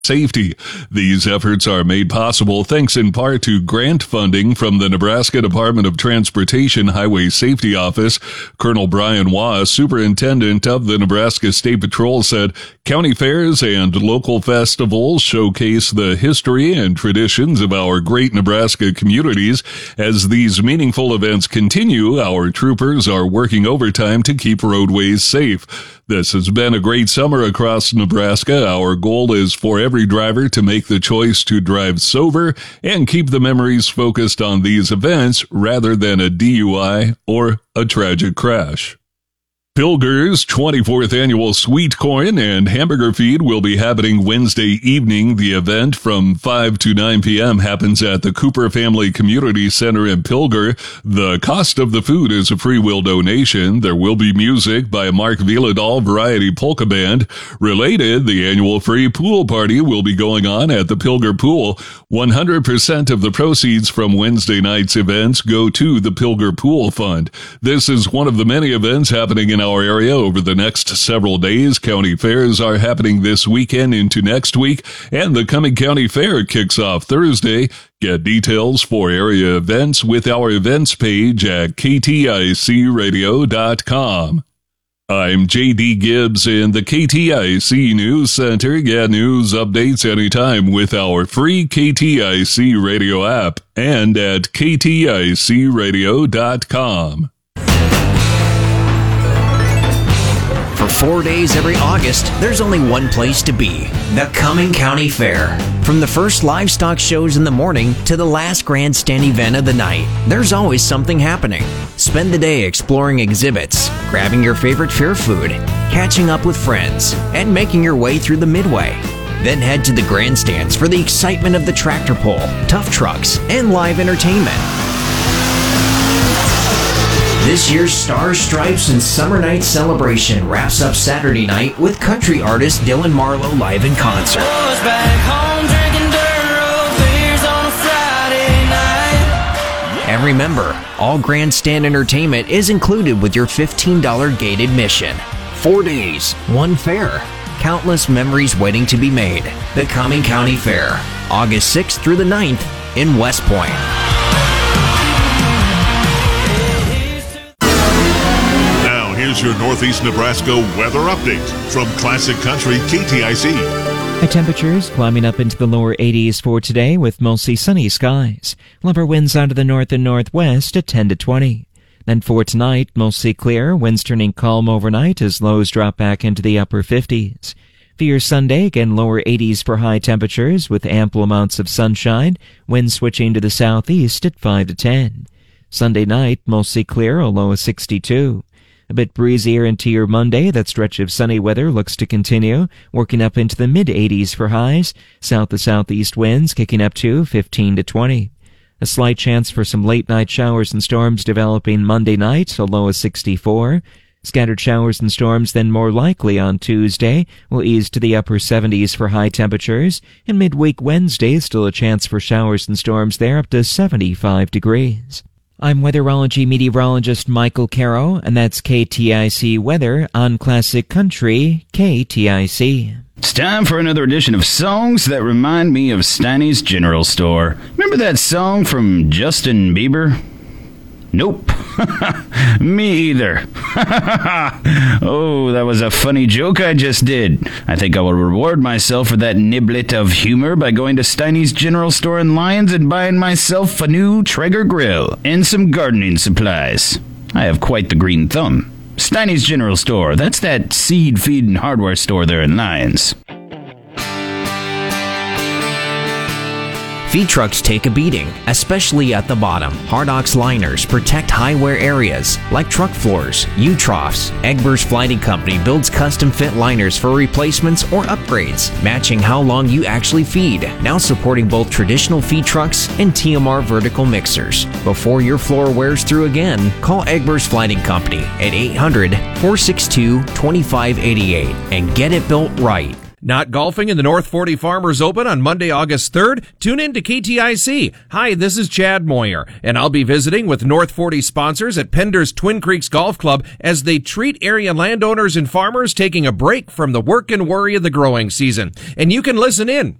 safety. These efforts are made possible thanks in part to grant funding from the Nebraska Department of Transportation Highway Safety Office. Colonel Brian Waugh, superintendent of the Nebraska State Patrol, said county fairs and local festivals showcase the history and traditions of our great Nebraska communities. As these meaningful events continue, our troopers are working overtime to keep roadways safe. This has been a great summer across Nebraska. Our goal is for every driver to make the choice to drive sober and keep the memories focused on these events rather than a DUI or a tragic crash. Pilger's 24th annual Sweet Corn and Hamburger Feed will be happening Wednesday evening. The event from 5 to 9 p.m. happens at the Cooper Family Community Center in Pilger. The cost of the food is a free will donation. There will be music by Mark Viladal Variety Polka Band. Related, the annual free pool party will be going on at the Pilger Pool. 100% of the proceeds from Wednesday night's events go to the Pilger Pool Fund. This is one of the many events happening in our area over the next several days. County fairs are happening this weekend into next week, and the coming county fair kicks off Thursday. Get details for area events with our events page at kticradio.com. I'm J.D. Gibbs in the KTIC News Center. Get news updates anytime with our free KTIC radio app and at kticradio.com. For 4 days every August, there's only one place to be, the Cumming County Fair. From the first livestock shows in the morning to the last grandstand event of the night, there's always something happening. Spend the day exploring exhibits, grabbing your favorite fair food, catching up with friends, and making your way through the midway. Then head to the grandstands for the excitement of the tractor pull, tough trucks, and live entertainment. This year's Stars, Stripes, and Summer Night celebration wraps up Saturday night with country artist Dylan Marlowe live in concert. And remember, all grandstand entertainment is included with your $15 gate admission. 4 days, one fair, countless memories waiting to be made. The Cumming County Fair, August 6th through the 9th in West Point. Here's your Northeast Nebraska weather update from Classic Country KTIC. High temperatures climbing up into the lower 80s for today with mostly sunny skies. Lumber winds out of the north and northwest at 10 to 20. Then for tonight, mostly clear, winds turning calm overnight as lows drop back into the upper 50s. For your Sunday, again lower 80s for high temperatures with ample amounts of sunshine, winds switching to the southeast at 5 to 10. Sunday night, mostly clear, a low of 62. A bit breezier into your Monday. That stretch of sunny weather looks to continue, working up into the mid-80s for highs. South to southeast winds kicking up to 15 to 20. A slight chance for some late-night showers and storms developing Monday night, a low of 64. Scattered showers and storms then more likely on Tuesday will ease to the upper 70s for high temperatures. And midweek Wednesday, still a chance for showers and storms there up to 75 degrees. I'm weatherology meteorologist Michael Caro, and that's KTIC Weather on Classic Country KTIC. It's time for another edition of Songs That Remind Me of Steiny's General Store. Remember that song from Justin Bieber? Nope. Me either. Oh, that was a funny joke I just did. I think I will reward myself for that niblet of humor by going to Steiny's General Store in Lyons and buying myself a new Traeger grill and some gardening supplies. I have quite the green thumb. Steiny's General Store, that's that seed, feed, and hardware store there in Lyons. Feed trucks take a beating, especially at the bottom. Hardox liners protect high wear areas like truck floors, U-troughs. Egbers Flighting Company builds custom fit liners for replacements or upgrades, matching how long you actually feed. Now supporting both traditional feed trucks and TMR vertical mixers. Before your floor wears through again, call Egbers Flighting Company at 800-462-2588 and get it built right. Not golfing in the North 40 Farmers Open on Monday, August 3rd? Tune in to KTIC. Hi, this is Chad Moyer, and I'll be visiting with North 40 sponsors at Pender's Twin Creeks Golf Club as they treat area landowners and farmers taking a break from the work and worry of the growing season. And you can listen in.